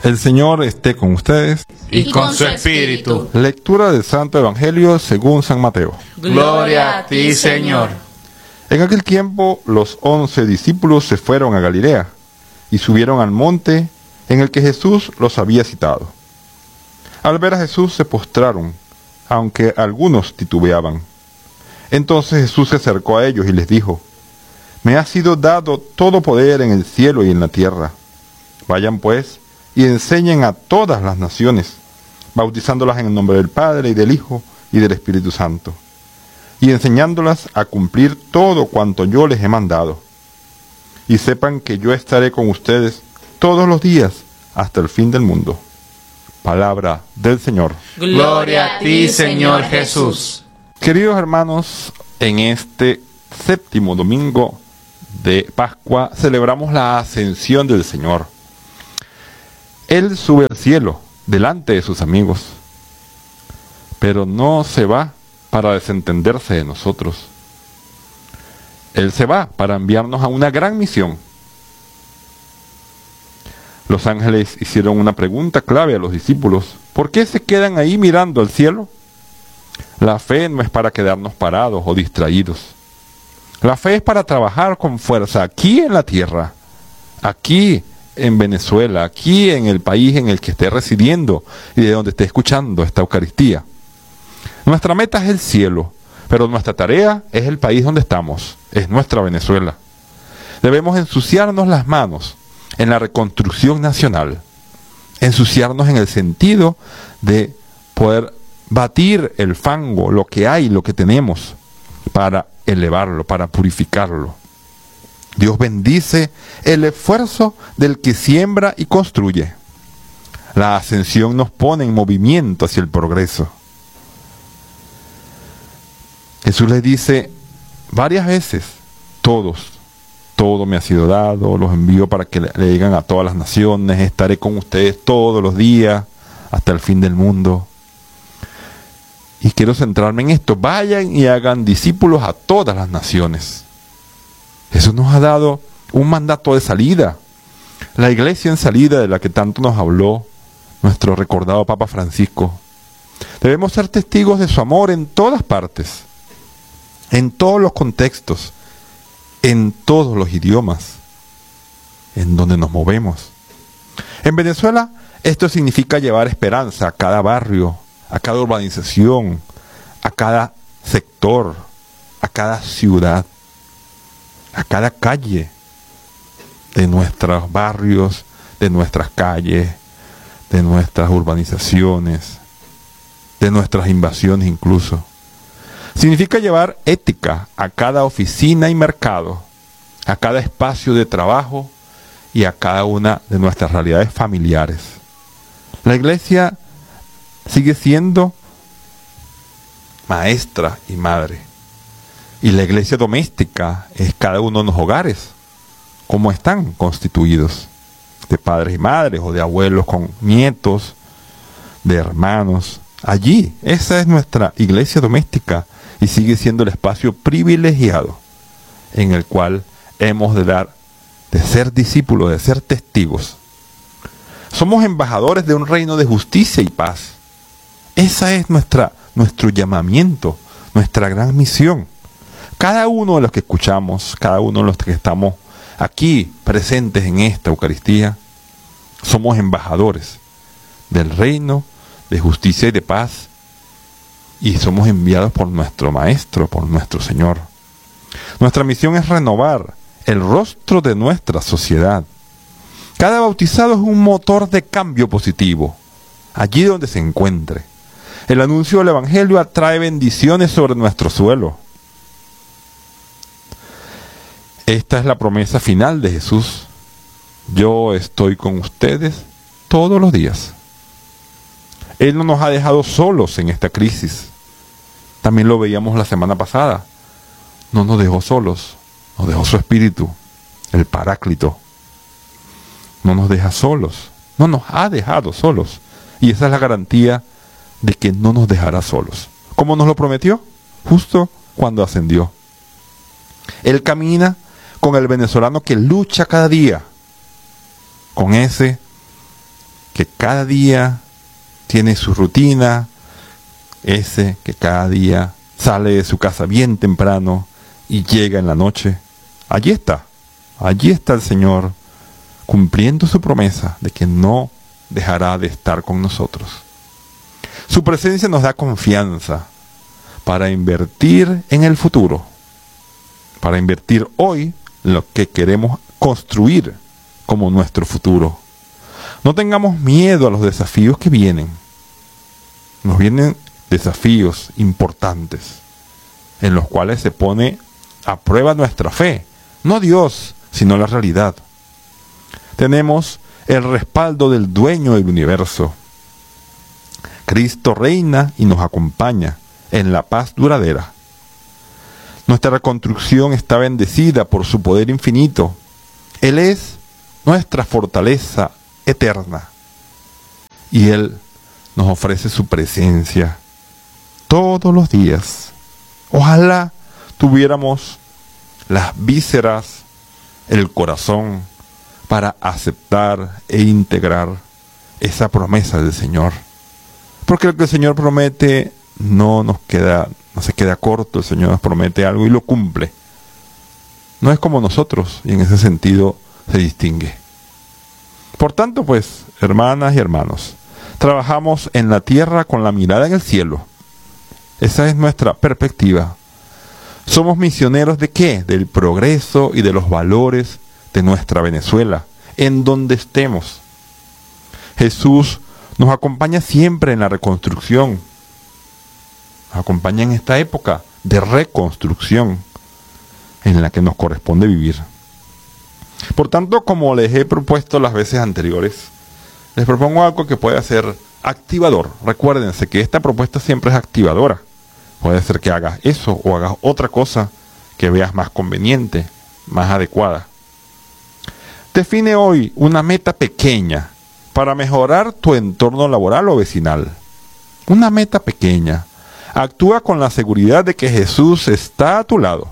El Señor esté con ustedes. Y con su espíritu. Lectura del Santo Evangelio según San Mateo. Gloria a ti, Señor. En aquel tiempo, los 11 discípulos se fueron a Galilea y subieron al monte en el que Jesús los había citado. Al ver a Jesús se postraron, aunque algunos titubeaban. Entonces Jesús se acercó a ellos y les dijo: Me ha sido dado todo poder en el cielo y en la tierra. Vayan pues y enseñen a todas las naciones, bautizándolas en el nombre del Padre y del Hijo y del Espíritu Santo, y enseñándolas a cumplir todo cuanto yo les he mandado. Y sepan que yo estaré con ustedes todos los días hasta el fin del mundo. Palabra del Señor. Gloria a ti, Señor Jesús. Queridos hermanos, en este séptimo domingo de Pascua celebramos la ascensión del Señor. Él sube al cielo delante de sus amigos, pero no se va para desentenderse de nosotros. Él se va para enviarnos a una gran misión. Los ángeles hicieron una pregunta clave a los discípulos: ¿por qué se quedan ahí mirando al cielo? La fe no es para quedarnos parados o distraídos. La fe es para trabajar con fuerza aquí en la tierra, aquí en Venezuela, aquí en el país en el que esté residiendo y de donde esté escuchando esta Eucaristía. Nuestra meta es el cielo, pero nuestra tarea es el país donde estamos, es nuestra Venezuela. Debemos ensuciarnos las manos en la reconstrucción nacional, ensuciarnos en el sentido de poder batir el fango, lo que hay, lo que tenemos, para elevarlo, para purificarlo. Dios bendice el esfuerzo del que siembra y construye. La ascensión nos pone en movimiento hacia el progreso. Jesús les dice varias veces: todo me ha sido dado, los envío para que le digan a todas las naciones, estaré con ustedes todos los días hasta el fin del mundo. Y quiero centrarme en esto: vayan y hagan discípulos a todas las naciones. Jesús nos ha dado un mandato de salida. La iglesia en salida, de la que tanto nos habló nuestro recordado Papa Francisco. Debemos ser testigos de su amor en todas partes, en todos los contextos, en todos los idiomas, en donde nos movemos. En Venezuela, esto significa llevar esperanza a cada barrio, a cada urbanización, a cada sector, a cada ciudad, a cada calle de nuestros barrios, de nuestras calles, de nuestras urbanizaciones, de nuestras invasiones incluso. Significa llevar ética a cada oficina y mercado, a cada espacio de trabajo y a cada una de nuestras realidades familiares. La iglesia sigue siendo maestra y madre. Y la iglesia doméstica es cada uno de los hogares, cómo están constituidos, de padres y madres, o de abuelos con nietos, de hermanos. Allí, esa es nuestra iglesia doméstica, y sigue siendo el espacio privilegiado en el cual hemos de ser discípulos, de ser testigos. Somos embajadores de un reino de justicia y paz. Esa es nuestro llamamiento, nuestra gran misión. Cada uno de los que escuchamos, cada uno de los que estamos aquí presentes en esta Eucaristía, somos embajadores del reino de justicia y de paz, y somos enviados por nuestro Maestro, por nuestro Señor. Nuestra misión es renovar el rostro de nuestra sociedad. Cada bautizado es un motor de cambio positivo, allí donde se encuentre. El anuncio del Evangelio atrae bendiciones sobre nuestro suelo. Esta es la promesa final de Jesús: yo estoy con ustedes todos los días. Él no nos ha dejado solos en esta crisis. También lo veíamos la semana pasada. No nos dejó solos, nos dejó su Espíritu, el Paráclito. No nos deja solos, no nos ha dejado solos. Y esa es la garantía de que no nos dejará solos. ¿Cómo nos lo prometió? Justo cuando ascendió. Él camina con el venezolano que lucha cada día, con ese que cada día tiene su rutina, ese que cada día sale de su casa bien temprano y llega en la noche. Allí está el Señor cumpliendo su promesa de que no dejará de estar con nosotros. Su presencia nos da confianza para invertir en el futuro, para invertir hoy en lo que queremos construir como nuestro futuro. No tengamos miedo a los desafíos que vienen. Nos vienen desafíos importantes en los cuales se pone a prueba nuestra fe, no Dios, sino la realidad. Tenemos el respaldo del dueño del universo. Cristo reina y nos acompaña en la paz duradera. Nuestra reconstrucción está bendecida por su poder infinito. Él es nuestra fortaleza eterna. Y Él nos ofrece su presencia todos los días. Ojalá tuviéramos las vísceras, el corazón, para aceptar e integrar esa promesa del Señor. Porque lo que el Señor promete no se queda corto. El Señor nos promete algo y lo cumple. No es como nosotros, y en ese sentido se distingue. Por tanto, pues, hermanas y hermanos, trabajamos en la tierra con la mirada en el cielo. Esa es nuestra perspectiva. Somos misioneros ¿de qué? Del progreso y de los valores de nuestra Venezuela, en donde estemos. Jesús nos acompaña siempre en la reconstrucción. Nos acompaña en esta época de reconstrucción en la que nos corresponde vivir. Por tanto, como les he propuesto las veces anteriores, les propongo algo que pueda ser activador. Recuérdense que esta propuesta siempre es activadora. Puede ser que hagas eso o hagas otra cosa que veas más conveniente, más adecuada. Define hoy una meta pequeña para mejorar tu entorno laboral o vecinal. Una meta pequeña. Actúa con la seguridad de que Jesús está a tu lado.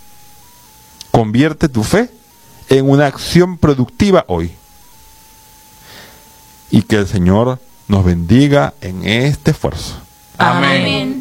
Convierte tu fe en una acción productiva hoy. Y que el Señor nos bendiga en este esfuerzo. Amén.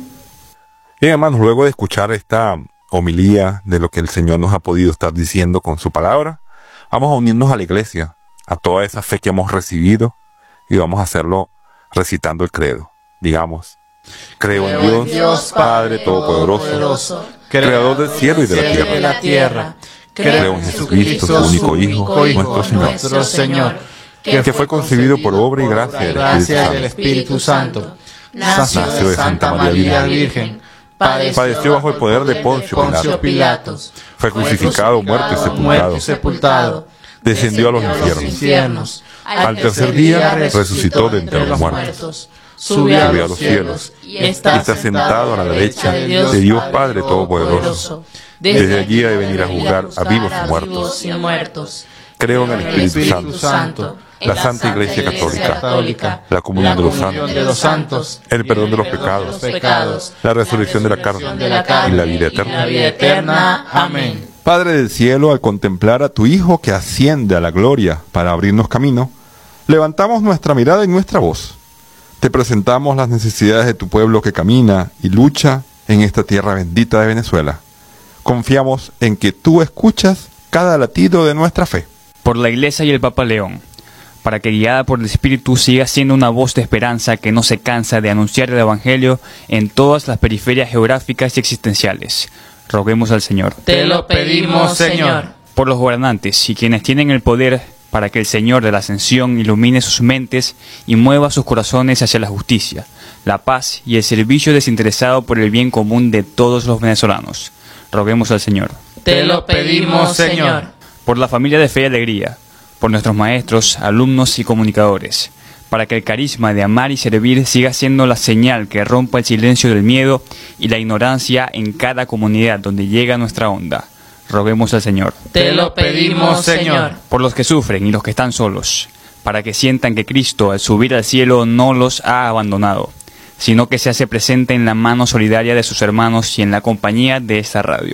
Bien, hermanos, luego de escuchar esta homilía de lo que el Señor nos ha podido estar diciendo con su palabra, vamos a unirnos a la iglesia, a toda esa fe que hemos recibido, y vamos a hacerlo recitando el credo. Digamos: creo en Dios, Padre Todopoderoso, Creador del cielo y de la tierra. Creo en Jesucristo, su único Hijo, nuestro Señor, que fue concebido por obra y gracia del Espíritu Santo. Nació de Santa María Virgen. Padeció bajo el poder de Poncio Pilatos. Fue crucificado, muerto y sepultado. Descendió a los infiernos. Al tercer día resucitó de entre los muertos. Subió a los cielos y está sentado a la derecha de Dios Padre Todopoderoso. Desde allí ha de venir a juzgar a vivos y muertos. Creo en el Espíritu Santo, la Santa Iglesia Católica, la comunión de los santos, el perdón de los pecados, la resurrección de la carne y la vida eterna. Amén. Padre del cielo, al contemplar a tu Hijo que asciende a la gloria para abrirnos camino, levantamos nuestra mirada y nuestra voz. Te presentamos las necesidades de tu pueblo que camina y lucha en esta tierra bendita de Venezuela. Confiamos en que tú escuchas cada latido de nuestra fe. Por la Iglesia y el Papa León, para que guiada por el Espíritu siga siendo una voz de esperanza que no se cansa de anunciar el Evangelio en todas las periferias geográficas y existenciales. Roguemos al Señor. Te lo pedimos, Señor. Por los gobernantes y quienes tienen el poder, para que el Señor de la Ascensión ilumine sus mentes y mueva sus corazones hacia la justicia, la paz y el servicio desinteresado por el bien común de todos los venezolanos. Roguemos al Señor. Te lo pedimos, Señor. Por la familia de Fe y Alegría, por nuestros maestros, alumnos y comunicadores, para que el carisma de amar y servir siga siendo la señal que rompa el silencio del miedo y la ignorancia en cada comunidad donde llega nuestra onda. Roguemos al Señor. Te lo pedimos, Señor. Por los que sufren y los que están solos, para que sientan que Cristo al subir al cielo no los ha abandonado, sino que se hace presente en la mano solidaria de sus hermanos y en la compañía de esta radio.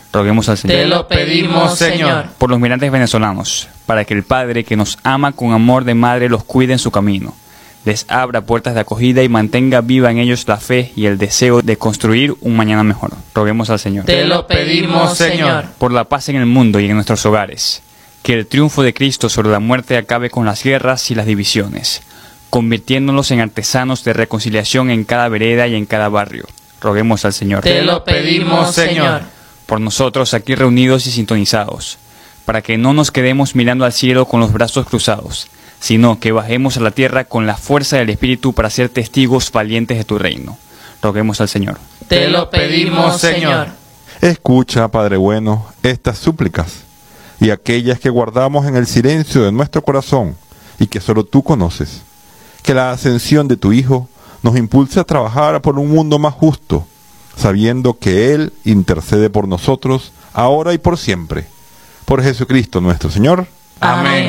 Roguemos al Señor. Te lo pedimos, Señor. Por los migrantes venezolanos, para que el Padre que nos ama con amor de madre los cuide en su camino, les abra puertas de acogida y mantenga viva en ellos la fe y el deseo de construir un mañana mejor. Roguemos al Señor. Te lo pedimos, Señor. Por la paz en el mundo y en nuestros hogares, que el triunfo de Cristo sobre la muerte acabe con las guerras y las divisiones, convirtiéndonos en artesanos de reconciliación en cada vereda y en cada barrio. Roguemos al Señor. Te lo pedimos, Señor. Por nosotros aquí reunidos y sintonizados, para que no nos quedemos mirando al cielo con los brazos cruzados, sino que bajemos a la tierra con la fuerza del Espíritu para ser testigos valientes de tu reino. Roguemos al Señor. Te lo pedimos, Señor. Escucha, Padre bueno, estas súplicas y aquellas que guardamos en el silencio de nuestro corazón y que solo tú conoces. Que la ascensión de tu Hijo nos impulse a trabajar por un mundo más justo, sabiendo que Él intercede por nosotros, ahora y por siempre. Por Jesucristo nuestro Señor. Amén.